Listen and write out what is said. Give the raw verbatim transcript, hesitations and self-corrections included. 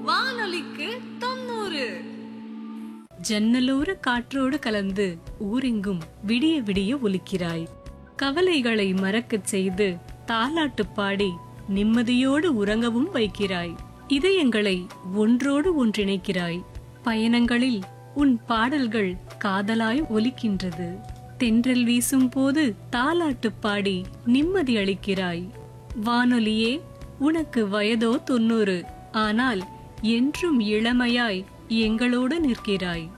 வானொலிக்கு தொண்ணூறு. ஜன்னலோர காற்றோடு கலந்து ஊரெங்கும் விடிய விடிய ஒலிக்கிறாய். கவலைகளை மறக்கச் செய்து தாலாட்டு பாடி நிம்மதியோடு உறங்கவும் வைக்கிறாய். இதயங்களை ஒன்றோடு ஒன்றிணைக்கிறாய். பயணங்களில் உன் பாடல்கள் காதலாய் ஒலிக்கின்றது. தென்றல் வீசும் போது தாலாட்டு பாடி நிம்மதி அளிக்கிறாய். வானொலியே, உனக்கு வயதோ தொண்ணூறு, ஆனால் என்றும் இளமையாய் எங்களோடு நிற்கிறாய்.